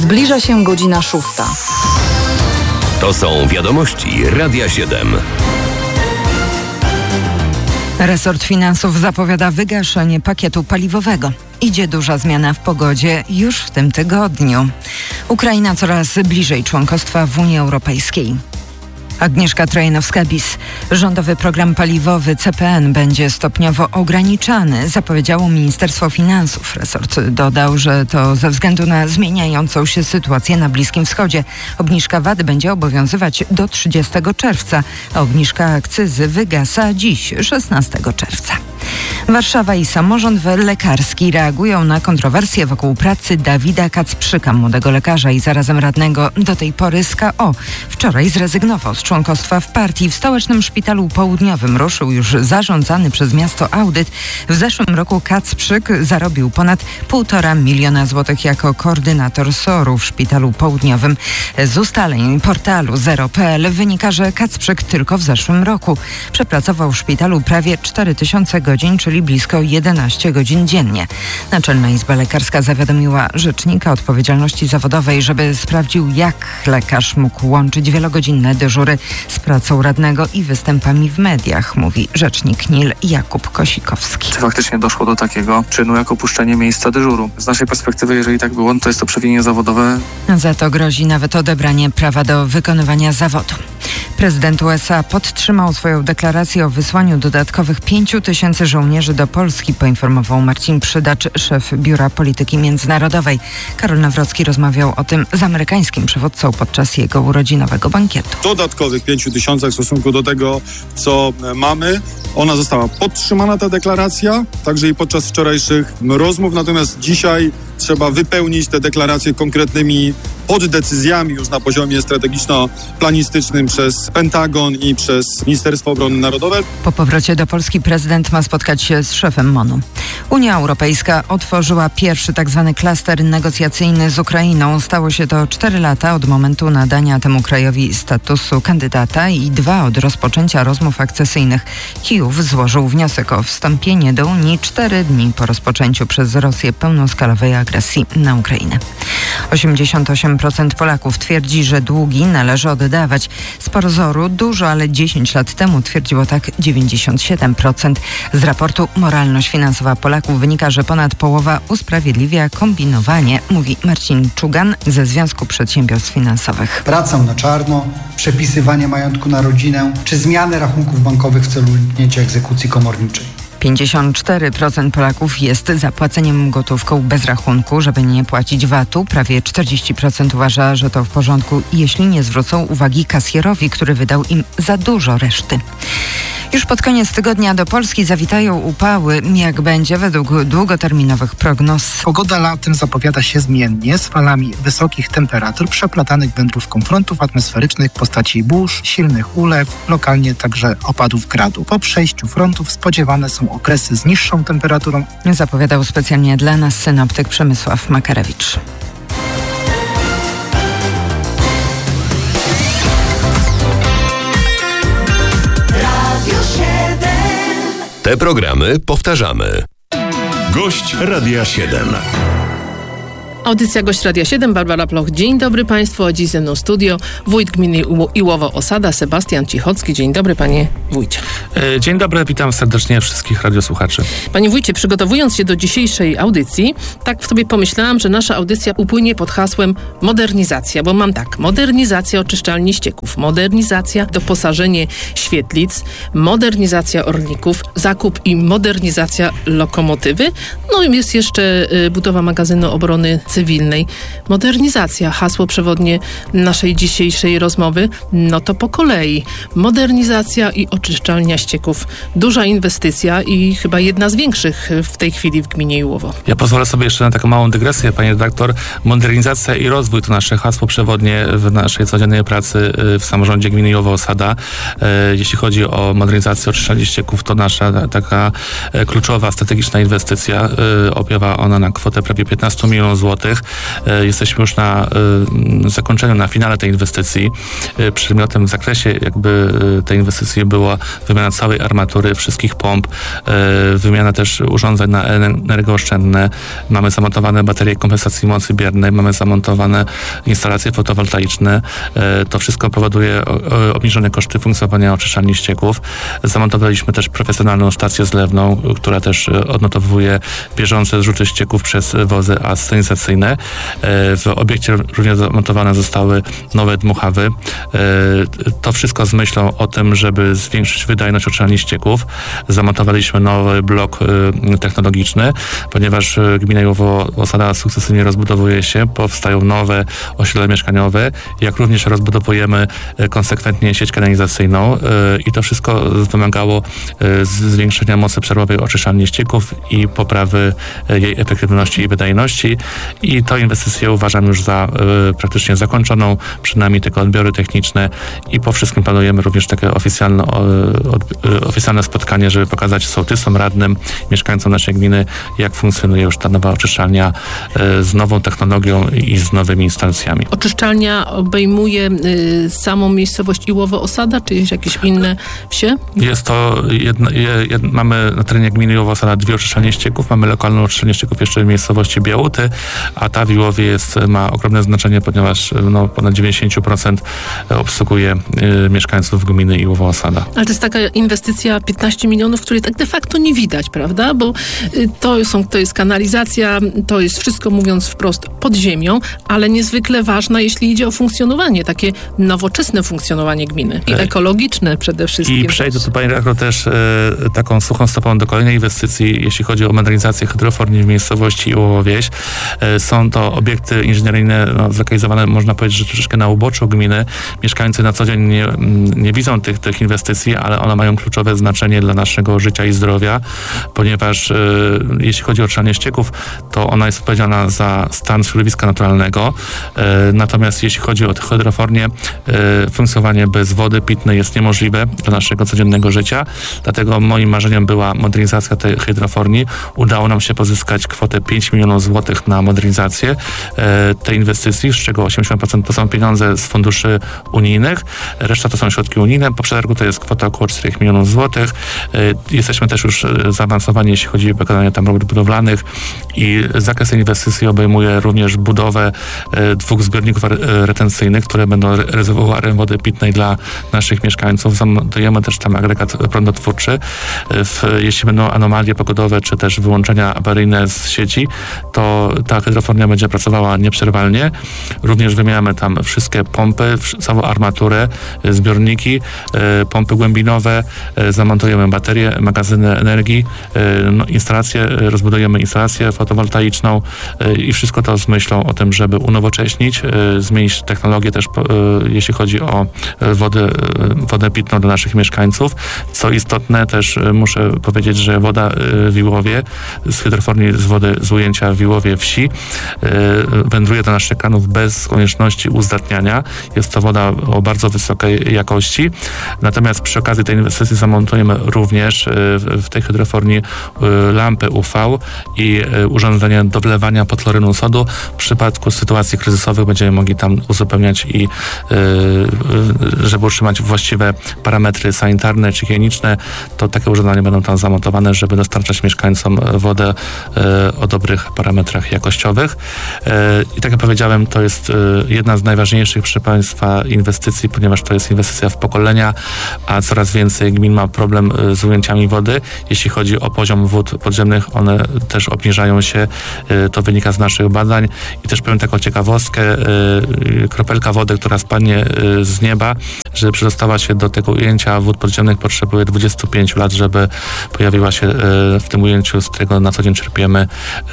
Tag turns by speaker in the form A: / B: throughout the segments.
A: Zbliża się godzina 6.
B: To są wiadomości Radia 7.
C: Resort Finansów zapowiada wygaszenie pakietu paliwowego. Idzie duża zmiana w pogodzie już w tym tygodniu. Ukraina coraz bliżej członkostwa w Unii Europejskiej. Agnieszka Trojanowska-Bis. Rządowy program paliwowy CPN będzie stopniowo ograniczany, zapowiedziało Ministerstwo Finansów. Resort dodał, że to ze względu na zmieniającą się sytuację na Bliskim Wschodzie. Obniżka VAT będzie obowiązywać do 30 czerwca, a obniżka akcyzy wygasa dziś, 16 czerwca. Warszawa i samorząd lekarski reagują na kontrowersje wokół pracy Dawida Kacprzyka, młodego lekarza i zarazem radnego do tej pory z KO. Wczoraj zrezygnował z członkostwa w partii. W Stołecznym Szpitalu Południowym ruszył już zarządzany przez miasto audyt. W zeszłym roku Kacprzyk zarobił ponad 1,5 miliona złotych jako koordynator SOR-u w Szpitalu Południowym. Z ustaleń portalu Zero.pl wynika, że Kacprzyk tylko w zeszłym roku przepracował w szpitalu prawie 4000 godzin, czyli blisko 11 godzin dziennie. Naczelna Izba Lekarska zawiadomiła rzecznika odpowiedzialności zawodowej, żeby sprawdził, jak lekarz mógł łączyć wielogodzinne dyżury z pracą radnego i występami w mediach, mówi rzecznik NIL Jakub Kosikowski.
D: Czy faktycznie doszło do takiego czynu jak opuszczenie miejsca dyżuru? Z naszej perspektywy, jeżeli tak było, to jest to przewinienie zawodowe.
C: Za to grozi nawet odebranie prawa do wykonywania zawodu. Prezydent USA podtrzymał swoją deklarację o wysłaniu dodatkowych 5000 żołnierzy do Polski, poinformował Marcin Przydacz, szef Biura Polityki Międzynarodowej. Karol Nawrocki rozmawiał o tym z amerykańskim przywódcą podczas jego urodzinowego bankietu.
E: Dodatkowych 5000 w stosunku do tego, co mamy. Ona została podtrzymana, ta deklaracja, także i podczas wczorajszych rozmów. Natomiast dzisiaj trzeba wypełnić te deklaracje konkretnymi poddecyzjami już na poziomie strategiczno-planistycznym przez Pentagon i przez Ministerstwo Obrony Narodowej.
C: Po powrocie do Polski prezydent ma spotkać się z szefem MON-u. Unia Europejska otworzyła pierwszy tzw. klaster negocjacyjny z Ukrainą. Stało się to 4 lata od momentu nadania temu krajowi statusu kandydata i 2 od rozpoczęcia rozmów akcesyjnych. Kijów złożył wniosek o wstąpienie do Unii 4 dni po rozpoczęciu przez Rosję pełnoskalowej agresji na Ukrainę. 88% Polaków twierdzi, że długi należy oddawać. Z pozoru dużo, ale 10 lat temu twierdziło tak 97%. Z raportu Moralność finansowa Polaków wynika, że ponad połowa usprawiedliwia kombinowanie, mówi Marcin Czugan ze Związku Przedsiębiorstw Finansowych.
F: Pracę na czarno, przepisywanie majątku na rodzinę czy zmianę rachunków bankowych w celu uniknięcia egzekucji komorniczej.
C: 54% Polaków jest za płaceniem gotówką bez rachunku, żeby nie płacić VAT-u. Prawie 40% uważa, że to w porządku, jeśli nie zwrócą uwagi kasjerowi, który wydał im za dużo reszty. Już pod koniec tygodnia do Polski zawitają upały. Jak będzie według długoterminowych prognoz?
G: Pogoda latem zapowiada się zmiennie, z falami wysokich temperatur przeplatanych wędrówką frontów atmosferycznych w postaci burz, silnych ulew, lokalnie także opadów gradu. Po przejściu frontów spodziewane są okresy z niższą temperaturą.
C: Zapowiadał specjalnie dla nas synoptyk Przemysław Makarewicz.
B: Te programy powtarzamy. Gość Radia 7.
H: Audycja Gość Radia 7, Barbara Ploch. Dzień dobry Państwu, a dziś ze mną studio wójt gminy Iłowo-Osada, Sebastian Cichocki. Dzień dobry, panie wójcie.
I: Dzień dobry, witam serdecznie wszystkich radiosłuchaczy.
H: Panie wójcie, przygotowując się do dzisiejszej audycji, tak sobie pomyślałam, że nasza audycja upłynie pod hasłem modernizacja, bo mam tak, modernizacja oczyszczalni ścieków, modernizacja, doposażenie świetlic, modernizacja orlików, zakup i modernizacja lokomotywy, no i jest jeszcze budowa magazynu obrony cywilnej. Modernizacja, hasło przewodnie naszej dzisiejszej rozmowy, no to po kolei. Modernizacja i oczyszczalnia ścieków. Duża inwestycja i chyba jedna z większych w tej chwili w gminie Iłowo.
I: Ja pozwolę sobie jeszcze na taką małą dygresję, panie redaktor. Modernizacja i rozwój to nasze hasło przewodnie w naszej codziennej pracy w samorządzie gminy Iłowo-Osada. Jeśli chodzi o modernizację oczyszczalni ścieków, to nasza taka kluczowa, strategiczna inwestycja. Opiewa ona na kwotę prawie 15 milionów złotych. zł. Jesteśmy już na zakończeniu, na finale tej inwestycji. Przedmiotem w zakresie jakby tej inwestycji była wymiana całej armatury, wszystkich pomp, wymiana też urządzeń na energooszczędne. Mamy zamontowane baterie kompensacji mocy biernej, mamy zamontowane instalacje fotowoltaiczne. To wszystko powoduje obniżone koszty funkcjonowania oczyszczalni ścieków. Zamontowaliśmy też profesjonalną stację zlewną, która też odnotowuje bieżące zrzuty ścieków przez wozy asenizacyjne. W obiekcie również zamontowane zostały nowe dmuchawy. To wszystko z myślą o tym, żeby zwiększyć wydajność oczyszczalni ścieków. Zamontowaliśmy nowy blok technologiczny, ponieważ gmina Iłowo-Osada sukcesywnie rozbudowuje się, powstają nowe osiedla mieszkaniowe, jak również rozbudowujemy konsekwentnie sieć kanalizacyjną i to wszystko wymagało zwiększenia mocy przerobowej oczyszczalni ścieków i poprawy jej efektywności i wydajności i tę inwestycję uważam już za praktycznie zakończoną. Przed nami tylko odbiory techniczne i po wszystkim planujemy również takie oficjalne spotkanie, żeby pokazać sołtysom, radnym, mieszkańcom naszej gminy, jak funkcjonuje już ta nowa oczyszczalnia z nową technologią i z nowymi instalacjami.
H: Oczyszczalnia obejmuje samą miejscowość Iłowo-Osada, czy jakieś inne wsie?
I: Jest to mamy na terenie gminy Iłowo-Osada 2 oczyszczalnie ścieków. Mamy lokalną oczyszczalnię ścieków jeszcze w miejscowości Białuty, a ta w Iłowie ma ogromne znaczenie, ponieważ ponad 90% obsługuje mieszkańców gminy Iłowo-Osada.
H: Ale to jest taka inwestycja 15 milionów, której tak de facto nie widać, prawda? Bo to jest kanalizacja, to jest wszystko, mówiąc wprost, pod ziemią, ale niezwykle ważna, jeśli idzie o funkcjonowanie, takie nowoczesne funkcjonowanie gminy i ekologiczne przede wszystkim.
I: I przejdę tu, pani redaktor, też taką suchą stopą do kolejnej inwestycji, jeśli chodzi o modernizację hydroforni w miejscowości Iłowo-Wieś. Są to obiekty inżynieryjne zlokalizowane, można powiedzieć, że troszeczkę na uboczu gminy. Mieszkańcy na co dzień nie widzą tych inwestycji, ale one mają kluczowe znaczenie dla naszego życia i zdrowia, ponieważ jeśli chodzi o oczyszczalnię ścieków, to ona jest odpowiedzialna za stan środowiska naturalnego. Natomiast jeśli chodzi o tę hydrofornię, funkcjonowanie bez wody pitnej jest niemożliwe dla naszego codziennego życia. Dlatego moim marzeniem była modernizacja tej hydroforni. Udało nam się pozyskać kwotę 5 milionów złotych na modernizację tej inwestycji, z czego 80% to są pieniądze z funduszy unijnych, reszta to są środki unijne. Po przetargu to jest kwota około 4 milionów złotych. Jesteśmy też już zaawansowani, jeśli chodzi o wykonanie tam robót budowlanych i zakres tej inwestycji obejmuje również budowę 2 zbiorników retencyjnych, które będą rezerwuarem wody pitnej dla naszych mieszkańców. Zamontujemy też tam agregat prądotwórczy. Jeśli będą anomalie pogodowe, czy też wyłączenia awaryjne z sieci, to ta hydrofornia będzie pracowała nieprzerwalnie. Również wymieniamy tam wszystkie pompy, całą armaturę, zbiorniki, pompy głębinowe, zamontujemy baterie, magazyny energii, rozbudujemy instalację fotowoltaiczną i wszystko to z myślą o tym, żeby unowocześnić, zmienić technologię też, jeśli chodzi o wodę pitną dla naszych mieszkańców. Co istotne, też muszę powiedzieć, że woda w Iłowie, z hydroforni z ujęcia w Iłowie wsi, wędruje do naszych kranów bez konieczności uzdatniania. Jest to woda o bardzo wysokiej jakości. Natomiast przy okazji tej inwestycji zamontujemy również w tej hydroforni lampy UV i urządzenie do wlewania podchlorynu sodu. W przypadku sytuacji kryzysowych będziemy mogli tam uzupełniać i żeby utrzymać właściwe parametry sanitarne czy higieniczne, to takie urządzenia będą tam zamontowane, żeby dostarczać mieszkańcom wodę o dobrych parametrach jakościowych. I tak jak powiedziałem, to jest jedna z najważniejszych, proszę Państwa, inwestycji, ponieważ to jest inwestycja w pokolenia, a coraz więcej gmin ma problem z ujęciami wody. Jeśli chodzi o poziom wód podziemnych, one też obniżają się. To wynika z naszych badań. I też powiem taką ciekawostkę, kropelka wody, która spadnie z nieba, żeby przydostała się do tego ujęcia wód podziemnych, potrzebuje 25 lat, żeby pojawiła się w tym ujęciu, z którego na co dzień czerpiemy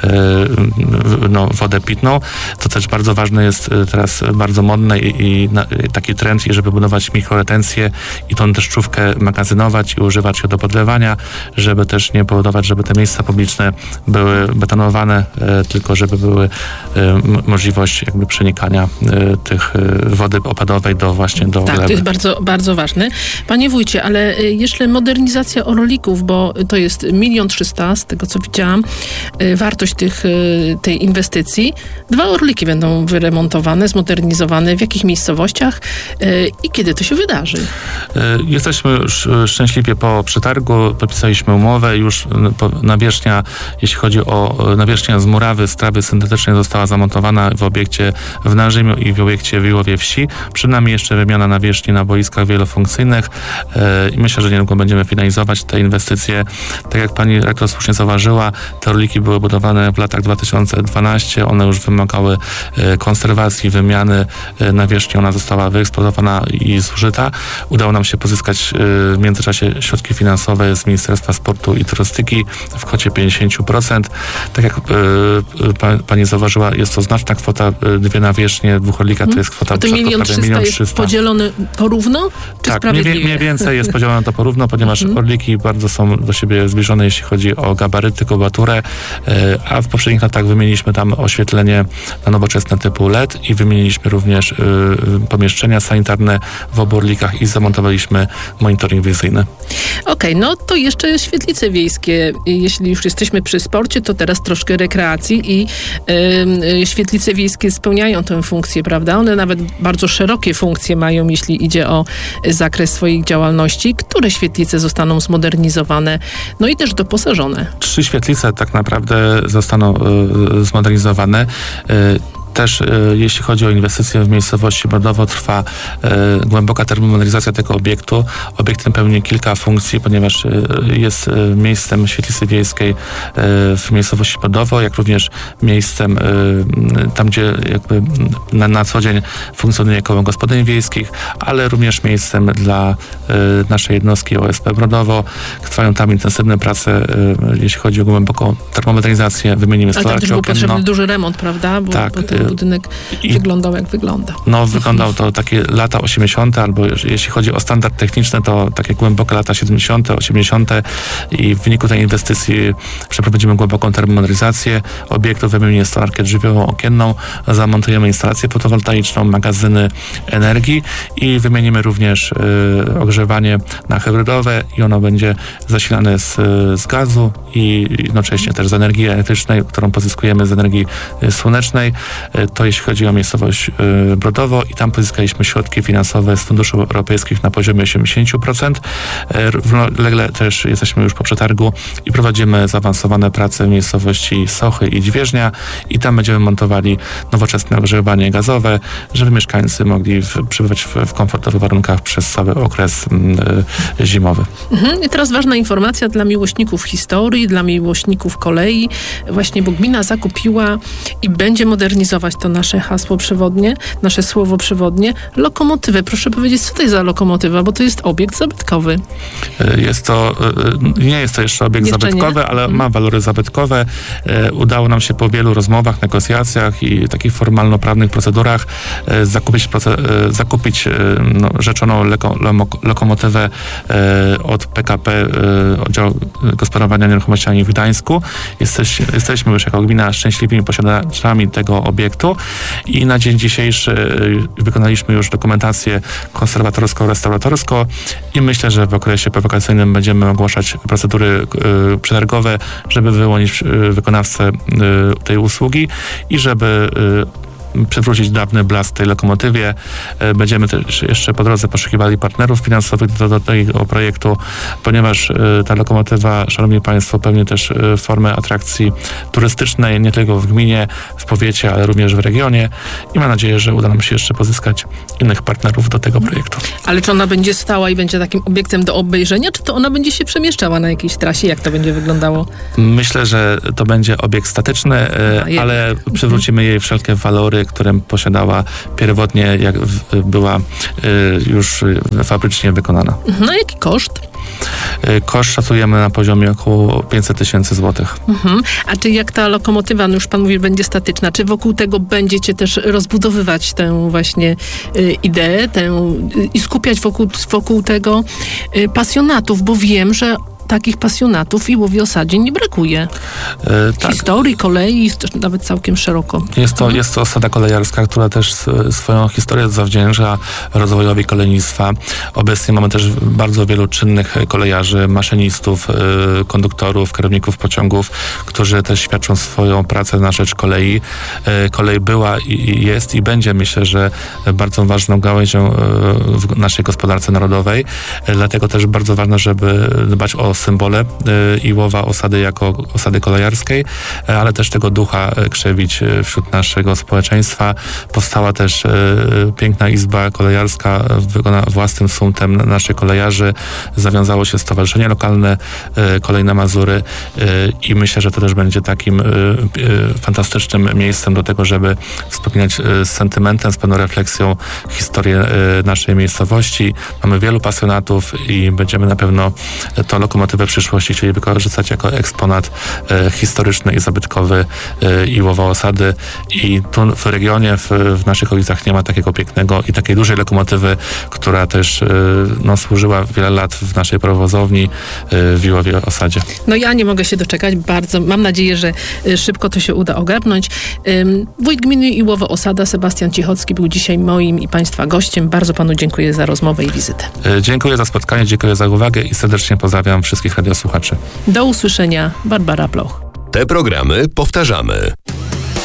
I: wodę pitną. Co też bardzo ważne jest teraz, bardzo modne i taki trend, żeby budować mikroretencję i tą deszczówkę magazynować i używać ją do podlewania, żeby też nie powodować, żeby te miejsca publiczne były betonowane, tylko żeby były możliwość jakby przenikania tych wody opadowej do gleby.
H: bardzo, bardzo ważny. Panie wójcie, ale jeszcze modernizacja orlików, bo to jest 1 300 000, z tego co widziałam, wartość tej inwestycji. 2 orliki będą wyremontowane, zmodernizowane. W jakich miejscowościach i kiedy to się wydarzy?
I: Jesteśmy już szczęśliwie po przetargu, podpisaliśmy umowę, już nawierzchnia, jeśli chodzi o nawierzchnia z murawy, z trawy syntetycznej została zamontowana w obiekcie w Narzymiu i w obiekcie w Iłowie Wsi. Przed nami jeszcze wymiana nawierzchni na boiskach wielofunkcyjnych i myślę, że niedługo będziemy finalizować te inwestycje. Tak jak pani rektor słusznie zauważyła, te orliki były budowane w latach 2012, one już wymagały konserwacji, wymiany nawierzchni, ona została wyeksploatowana i zużyta. Udało nam się pozyskać w międzyczasie środki finansowe z Ministerstwa Sportu i Turystyki w kwocie 50%. Tak jak pani zauważyła, jest to znaczna kwota, 2 nawierzchnie, 2 orlika to jest kwota
H: prawie 1 300 000 jest podzielony porówno? Czy
I: tak,
H: sprawiedliwie?
I: Mniej więcej jest podzielone to porówno, ponieważ orliki bardzo są do siebie zbliżone, jeśli chodzi o gabaryty, kubaturę, a w poprzednich latach wymieniliśmy tam oświetlenie na nowoczesne typu LED i wymieniliśmy również pomieszczenia sanitarne w obu orlikach i zamontowaliśmy monitoring wizyjny.
H: Okej, no to jeszcze świetlice wiejskie. Jeśli już jesteśmy przy sporcie, to teraz troszkę rekreacji i świetlice wiejskie spełniają tę funkcję, prawda? One nawet bardzo szerokie funkcje mają, jeśli idzie o zakres swoich działalności. Które świetlice zostaną zmodernizowane, no i też doposażone?
I: 3 świetlice tak naprawdę zostaną zmodernizowane. Też jeśli chodzi o inwestycje w miejscowości Brodowo, trwa głęboka termomodernizacja tego obiektu. Obiekt ten pełni kilka funkcji, ponieważ jest miejscem świetlicy wiejskiej w miejscowości Brodowo, jak również miejscem tam, gdzie jakby na co dzień funkcjonuje koło gospodyń wiejskich, ale również miejscem dla naszej jednostki OSP Brodowo. Trwają tam intensywne prace, jeśli chodzi o głęboką termomodernizację. Wymienimy stolarkę okienną.
H: Ale tam też był potrzebny duży remont, prawda?
I: Tak.
H: Bo ten budynek wyglądał jak wygląda.
I: No, wyglądał to takie lata 80., albo jeśli chodzi o standard techniczny, to takie głębokie lata 70., 80. i w wyniku tej inwestycji przeprowadzimy głęboką termomodernizację obiektu, wymienimy stolarkę drzwiową, okienną, zamontujemy instalację fotowoltaiczną, magazyny energii i wymienimy również ogrzewanie na hybrydowe i ono będzie zasilane z gazu i jednocześnie też z energii elektrycznej, którą pozyskujemy z energii słonecznej. To jeśli chodzi o miejscowość Brodowo i tam pozyskaliśmy środki finansowe z funduszy europejskich na poziomie 80%. Równolegle też jesteśmy już po przetargu i prowadzimy zaawansowane prace w miejscowości Sochy i Dźwieżnia i tam będziemy montowali nowoczesne ogrzewanie gazowe, żeby mieszkańcy mogli przebywać w komfortowych warunkach przez cały okres zimowy.
H: I teraz ważna informacja dla miłośników historii, dla miłośników kolei, właśnie bo gmina zakupiła i będzie modernizować to nasze hasło przewodnie, nasze słowo przewodnie, lokomotywę. Proszę powiedzieć, co to jest za lokomotywa, bo to jest obiekt zabytkowy.
I: Nie jest to jeszcze obiekt zabytkowy, ale ma walory zabytkowe. Udało nam się po wielu rozmowach, negocjacjach i takich formalno-prawnych procedurach zakupić rzeczoną lokomotywę od PKP, Oddziału Gospodarowania Nieruchomościami w Gdańsku. Jesteśmy już jako gmina szczęśliwymi posiadaczami tego obiektu i na dzień dzisiejszy wykonaliśmy już dokumentację konserwatorską-restauratorską i myślę, że w okresie prowokacyjnym będziemy ogłaszać procedury przetargowe, żeby wyłonić wykonawcę tej usługi i żeby przywrócić dawny blask tej lokomotywie. Będziemy też jeszcze po drodze poszukiwali partnerów finansowych do tego projektu, ponieważ ta lokomotywa, szanowni państwo, pełni też formę atrakcji turystycznej, nie tylko w gminie, w powiecie, ale również w regionie i mam nadzieję, że uda nam się jeszcze pozyskać innych partnerów do tego projektu.
H: Ale czy ona będzie stała i będzie takim obiektem do obejrzenia, czy to ona będzie się przemieszczała na jakiejś trasie? Jak to będzie wyglądało?
I: Myślę, że to będzie obiekt statyczny, ale przywrócimy jej wszelkie walory, które posiadała pierwotnie, jak była już fabrycznie wykonana.
H: No jaki koszt?
I: Koszt szacujemy na poziomie około 500 000 złotych.
H: A czy jak ta lokomotywa, no już pan mówi, będzie statyczna, czy wokół tego będziecie też rozbudowywać tę właśnie ideę i skupiać wokół tego pasjonatów, bo wiem, że takich pasjonatów i Łowie-Osadzie nie brakuje.
I: Tak.
H: Historii, kolei, nawet całkiem szeroko.
I: Jest to osada kolejarska, która też swoją historię zawdzięcza rozwojowi kolejnictwa. Obecnie mamy też bardzo wielu czynnych kolejarzy, maszynistów, konduktorów, kierowników pociągów, którzy też świadczą swoją pracę na rzecz kolei. Kolej była i jest i będzie, myślę, że bardzo ważną gałęzią w naszej gospodarce narodowej. Dlatego też bardzo ważne, żeby dbać o symbole Iłowa, osady jako osady kolejarskiej, ale też tego ducha krzewić wśród naszego społeczeństwa. Powstała też piękna izba kolejarska własnym sumptem naszych kolejarzy. Zawiązało się stowarzyszenie lokalne Kolej na Mazury i myślę, że to też będzie takim fantastycznym miejscem do tego, żeby wspominać z sentymentem, z pewną refleksją historię naszej miejscowości. Mamy wielu pasjonatów i będziemy na pewno tą lokomotywę przyszłości chcieli wykorzystać jako eksponat historyczny i zabytkowy Iłowa Osady. I tu w regionie, w naszych okolicach nie ma takiego pięknego i takiej dużej lokomotywy, która też służyła wiele lat w naszej prowozowni w Iłowie Osadzie.
H: No ja nie mogę się doczekać bardzo. Mam nadzieję, że szybko to się uda ogarnąć. Wójt gminy Iłowo Osada Sebastian Cichocki był dzisiaj moim i Państwa gościem. Bardzo Panu dziękuję za rozmowę i wizytę.
I: Dziękuję za spotkanie, dziękuję za uwagę i serdecznie pozdrawiam wszystkich radiosłuchaczy.
H: Do usłyszenia. Barbara Bloch.
B: Te programy powtarzamy.